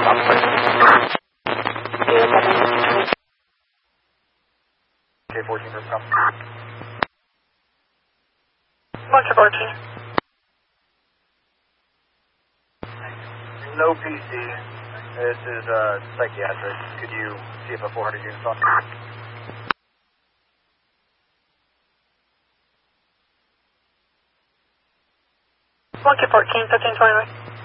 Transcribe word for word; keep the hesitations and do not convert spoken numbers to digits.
K fourteen for come. Monkey fourteen. No P C. This is uh, psychiatric. Could you see if a four hundred units on? Monkey fourteen, fifteen twenty-nine.